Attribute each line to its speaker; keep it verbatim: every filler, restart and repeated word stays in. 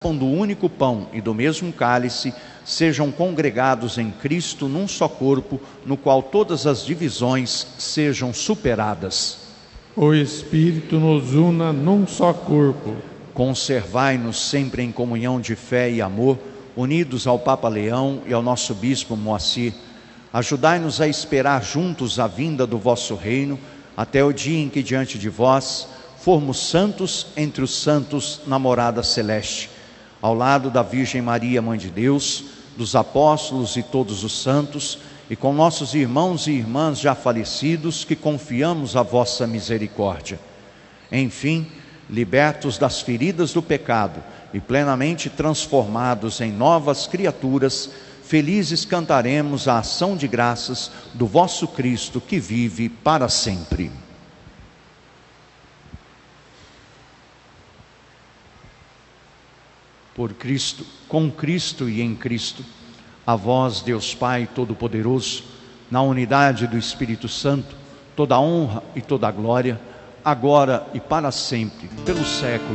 Speaker 1: do único pão e do mesmo cálice, sejam congregados em Cristo num só corpo, no qual todas as divisões sejam superadas.
Speaker 2: O Espírito nos una num só corpo.
Speaker 1: Conservai-nos sempre em comunhão de fé e amor, unidos ao Papa Leão e ao nosso Bispo Moacir. Ajudai-nos a esperar juntos a vinda do vosso reino, até o dia em que diante de vós formos santos entre os santos na morada celeste, ao lado da Virgem Maria, Mãe de Deus, dos apóstolos e todos os santos, e com nossos irmãos e irmãs já falecidos, que confiamos a vossa misericórdia. Enfim, libertos das feridas do pecado e plenamente transformados em novas criaturas, felizes cantaremos a ação de graças do vosso Cristo, que vive para sempre. Por Cristo, com Cristo e em Cristo, a vós, Deus Pai Todo-Poderoso, na unidade do Espírito Santo, toda a honra e toda a glória, agora e para sempre, pelo século.